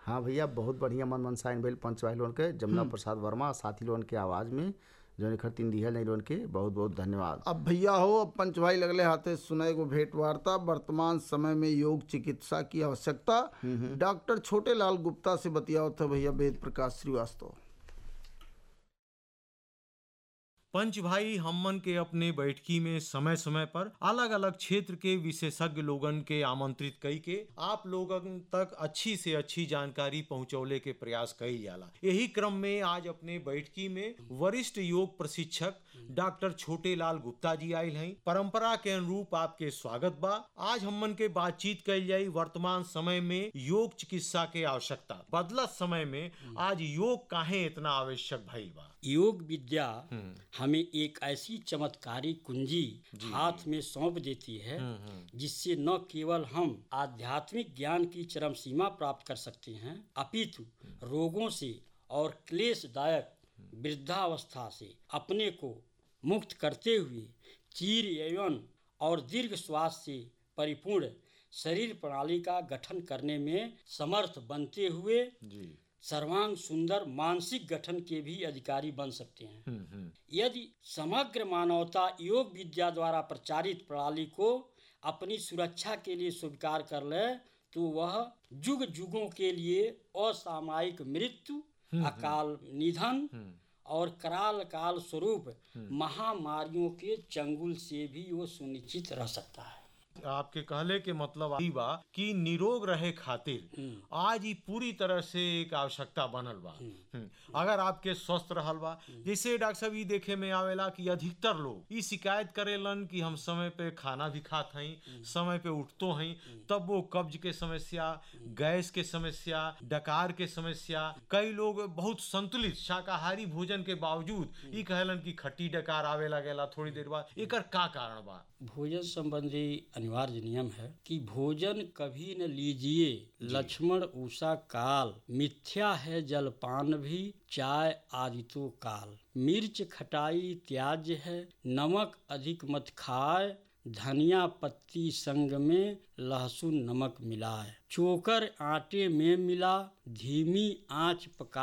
हाँ भैया, बहुत बढ़िया मन मनसाइन भइल पंचवाही लोन के जमुना प्रसाद वर्मा साथी लोन के आवाज़ में जो निखर तीन दिहल नहीं लोन के बहुत बहुत धन्यवाद। अब भैया हो, अब पंचभाई लगले हाथे सुनाए को भेंट वार्ता वर्तमान समय में योग चिकित्सा की आवश्यकता। डॉक्टर छोटे लाल गुप्ता से बतियाओ था भैया वेद प्रकाश श्रीवास्तव। पंच भाई हमन के अपने बैठकी में समय समय पर अलग अलग क्षेत्र के विशेषज्ञ लोगन के आमंत्रित कई के आप लोगन तक अच्छी से अच्छी जानकारी पहुंचौले के प्रयास कईल जाला। यही क्रम में आज अपने बैठकी में वरिष्ठ योग प्रशिक्षक डॉक्टर छोटे लाल गुप्ता जी आयल हैं। परंपरा के अनुरूप आपके स्वागत बा। आज हमन के बातचीत कईल जाई वर्तमान समय में योग चिकित्सा के आवश्यकता। बदलत समय में आज योग काहे इतना आवश्यक भइल बा। योग विद्या हमें एक ऐसी चमत्कारी कुंजी हाथ में सौंप देती है जिससे न केवल हम आध्यात्मिक ज्ञान की चरम सीमा प्राप्त कर सकते हैं, अपितु रोगों से और क्लेशदायक वृद्धावस्था से अपने को मुक्त करते हुए चिर यौवन और दीर्घ श्वास से परिपूर्ण शरीर प्रणाली का गठन करने में समर्थ बनते हुए सर्वांग सुंदर मानसिक गठन के भी अधिकारी बन सकते हैं। यदि समग्र मानवता योग विद्या द्वारा प्रचारित प्रणाली को अपनी सुरक्षा के लिए स्वीकार कर ले तो वह युग युगों के लिए असामयिक मृत्यु, अकाल निधन और कराल काल स्वरूप महामारियों के चंगुल से भी वो सुनिश्चित रह सकता है। आपके कहले के मतलब ई बा कि निरोग रहे खातिर आज ही पूरी तरह से एक आवश्यकता बनल बा। अगर आपके स्वस्थ रहल बा, जैसे डॉक्टर साहब ई देखे में आवेला कि अधिकतर लोग ई शिकायत करेलन कि हम समय पे खाना भी खात हई, समय पे उठतो हई, तब वो कब्ज के समस्या, गैस के समस्या, डकार के समस्या, कई लोग बहुत संतुलित शाकाहारी भोजन के बावजूद ई कहेलन कि खट्टी डकार आवे लगेला थोड़ी देर बाद। एकर का कारण बा? भोजन संबंधी अनिवार्य नियम है कि भोजन कभी न लीजिए, लक्ष्मण उषा काल, मिथ्या है जलपान भी, चाय आदि तो काल, मिर्च खटाई त्याज्य है, नमक अधिक मत खाए, धनिया पत्ती संग में लहसुन नमक मिलाए, चोकर आटे में मिला, धीमी आंच पका